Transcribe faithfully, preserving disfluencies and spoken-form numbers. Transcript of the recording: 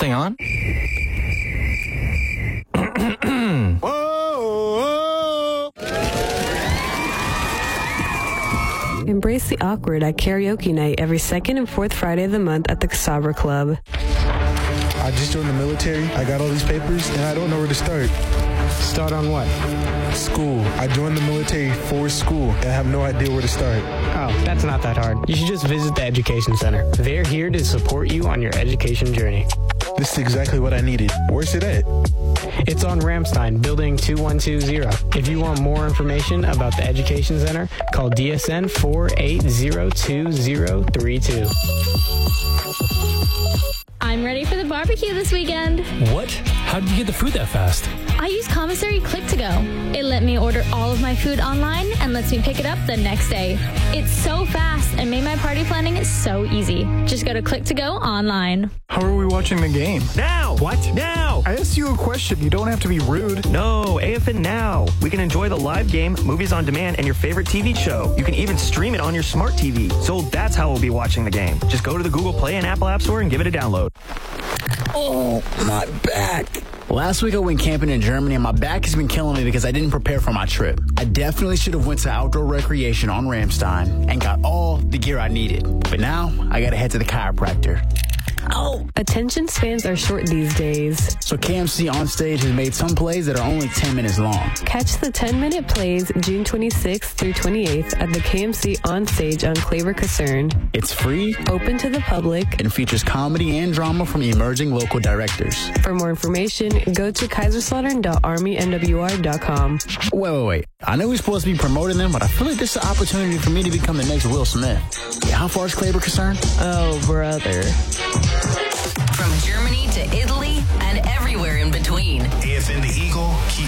thing on? Embrace the awkward at karaoke night every second and fourth Friday of the month at the Sabra Club. I just joined the military. I got all these papers, and I don't know where to start. Start on what? School. I joined the military for school, and I have no idea where to start. Oh, that's not that hard. You should just visit the Education Center. They're here to support you on your education journey. This is exactly what I needed. Where's it at? It's on Ramstein, building two one two zero. If you want more information about the Education Center, call D S N four eight zero two zero three two. I'm ready for the barbecue this weekend. What? How did you get the food that fast? I use Commissary Click to Go. It let me order all of my food online and lets me pick it up the next day. It's so fast and made my party planning so easy. Just go to Click to Go online. How are we watching the game? Now! What? Now! I asked you a question. You don't have to be rude. No, A F N Now. We can enjoy the live game, movies on demand, and your favorite T V show. You can even stream it on your smart T V. So that's how we'll be watching the game. Just go to the Google Play and Apple App Store and give it a download. Oh, my back. Last week I went camping in Germany and my back has been killing me because I didn't prepare for my trip. I definitely should have went to outdoor recreation on Ramstein and got all the gear I needed. But now I gotta head to the chiropractor. Oh. Attention spans are short these days. So K M C On Stage has made some plays that are only ten minutes long. Catch the ten-minute plays June twenty-sixth through twenty-eighth at the K M C On Stage on Claver Casern. It's free, open to the public, and features comedy and drama from emerging local directors. For more information, go to kaiserslautern dot army n w r dot com. Wait, wait, wait. I know we're supposed to be promoting them, but I feel like this is an opportunity for me to become the next Will Smith. Yeah, how far is Claver Casern? Oh, brother. From Germany to Italy and everywhere in between. A F N the Eagle.